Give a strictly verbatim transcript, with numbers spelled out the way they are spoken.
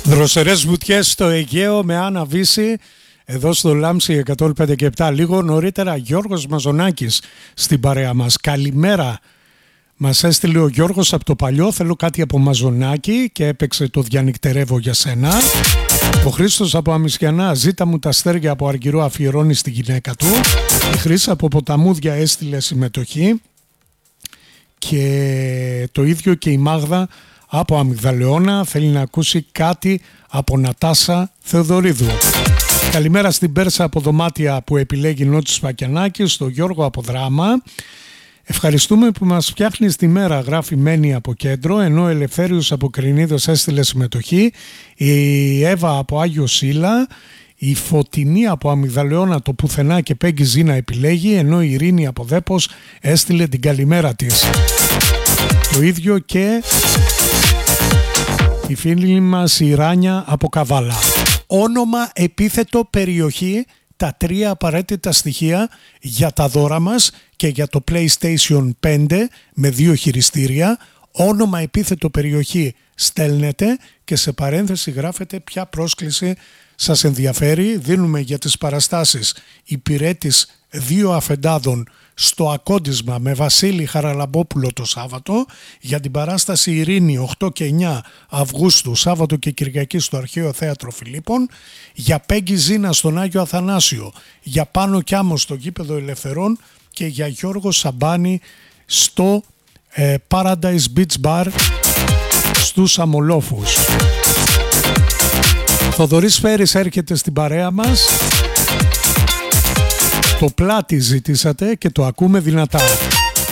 Δροσερές βουτιές στο Αιγαίο με Άννα Βύση, εδώ στο Λάμψη εκατόν πέντε και επτά. Λίγο νωρίτερα Γιώργος Μαζονάκης στην παρέα μας. Καλημέρα. Μας έστειλε ο Γιώργος από το παλιό, θέλω κάτι από Μαζονάκη και έπαιξε το διανυκτερεύω για σένα. Ο Χρήστος από Αμισιανά, ζήτα μου τα αστέρια από Αργυρό, αφιερώνει στη γυναίκα του. Η Χρύσα από Ποταμούδια έστειλε συμμετοχή. Και το ίδιο και η Μάγδα από Αμυγδαλαιώνα θέλει να ακούσει κάτι από Νατάσα Θεοδωρίδου. Καλημέρα στην Πέρσα από Δωμάτια που επιλέγει Νότης Πακιανάκης, στο Γιώργο από Δράμα. Ευχαριστούμε που μας φτιάχνεις τη μέρα, γράφει Μένη από Κέντρο, ενώ ο Ελευθέριος από Κρινίδος έστειλε συμμετοχή, η Εύα από Άγιο Σύλλα, η Φωτεινή από Αμυγδαλαιώνα το πουθενά και Πέγγι Ζήνα επιλέγει, ενώ η Ειρήνη από Δέπος έστειλε την καλημέρα της. Το ίδιο και η φίλη μας η Ράνια από Καβάλα. Όνομα, επίθετο, περιοχή, τα τρία απαραίτητα στοιχεία για τα δώρα μας και για το PlayStation πέντε με δύο χειριστήρια. Όνομα, επίθετο, περιοχή στέλνετε και σε παρένθεση γράφετε ποια πρόσκληση σας ενδιαφέρει. Δίνουμε για τις παραστάσεις υπηρέτης δύο αφεντάδων στο Ακόντισμα με Βασίλη Χαραλαμπόπουλο το Σάββατο, για την παράσταση Ειρήνη οκτώ και εννιά Αυγούστου Σάββατο και Κυριακή στο Αρχαίο Θέατρο Φιλίππων, για Πέγγι Ζήνα στον Άγιο Αθανάσιο, για Πάνο Κιάμο στο Γήπεδο Ελευθερών και για Γιώργο Σαμπάνη στο ε, Paradise Beach Bar στους Αμολόφους. Θοδωρής Φέρης έρχεται στην παρέα μας. Το πλάτη ζητήσατε και το ακούμε δυνατά.